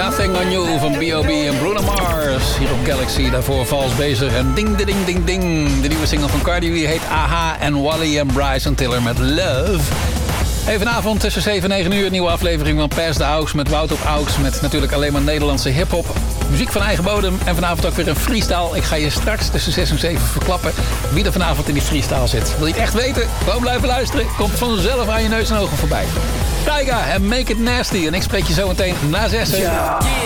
Nothing on You van B.O.B. en Bruno Mars. Hier op Galaxy, daarvoor Vals Bezig en Ding, ding, ding, ding. De nieuwe single van Cardi B heet Aha en Wally en Bryson Tiller met Love. Hey, vanavond tussen 7 en 9 uur een nieuwe aflevering van Pass the Aux met Wout op Aux. Met natuurlijk alleen maar Nederlandse hiphop. Muziek van eigen bodem en vanavond ook weer een freestyle. Ik ga je straks tussen 6 en 7 verklappen wie er vanavond in die freestyle zit. Wil je het echt weten? Gewoon blijven luisteren. Komt vanzelf aan je neus en ogen voorbij. Tyga en Make It Nasty. En ik spreek je zo meteen na 6. Yeah.